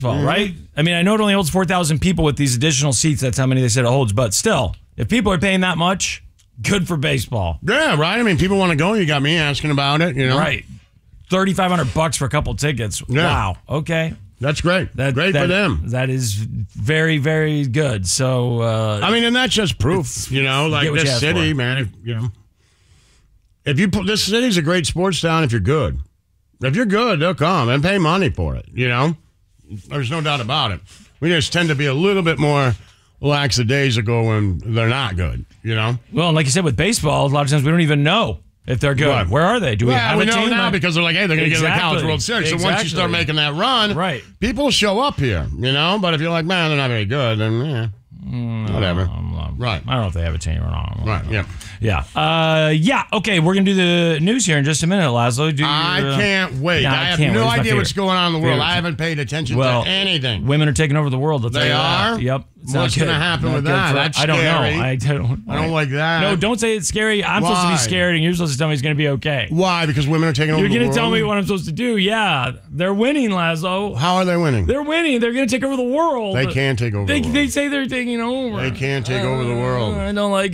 right? I mean, I know it only holds 4,000 people with these additional seats. That's how many they said it holds. But still, if people are paying that much, good for baseball. Yeah, right? I mean, people want to go. You got me asking about it, Right. $3,500 for a couple tickets. Yeah. Wow. Okay. That's great. Great for them. That is very, very good. So, I mean, and that's just proof, like this city, man, if you put this city's a great sports town if you're good. If you're good, they'll come and pay money for it, There's no doubt about it. We just tend to be a little bit more lackadaisical when they're not good, Well, and like you said, with baseball, a lot of times we don't even know if they're good. Right. Where are they? Do we have a team? We know now because they're like, hey, they're going to get to the College World Series. So once you start making that run, right, people show up here, But if you're like, man, they're not very good, then whatever. Right. I don't know if they have a team or not. Right, yeah. Yeah. Okay, we're going to do the news here in just a minute, Laszlo. I can't wait. I have no idea what's going on in the world. I haven't paid attention to anything. Women are taking over the world. They are? Yep. What's going to happen with that? That's scary. I don't know. I don't like that. No, don't say it's scary. I'm supposed to be scared, and you're supposed to tell me it's going to be okay. Why? Because women are taking over the world? You're going to tell me what I'm supposed to do. Yeah. They're winning, Laszlo. How are they winning? They're winning. They're going to take over the world. They can't take over the world. They say they're taking over. They can't take over the world. I don't like